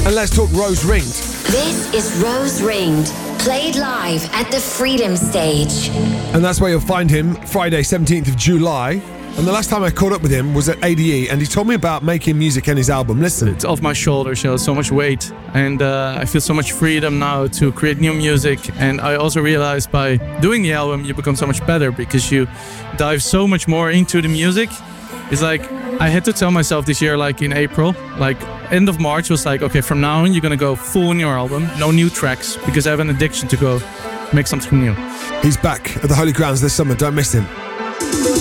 And let's talk Rose Ringed. This is Rose Ringed, played live at the Freedom Stage. And that's where you'll find him Friday, 17th of July. And the last time I caught up with him was at ADE, and he told me about making music in his album. Listen. It's off my shoulders, so much weight. And I feel so much freedom now to create new music. And I also realized by doing the album, you become so much better because you dive so much more into the music. It's like, I had to tell myself this year, like in April, like end of March was like, okay, from now on, you're going to go full on your album. No new tracks, because I have an addiction to go make something new. He's back at the Holy Grounds this summer. Don't miss him.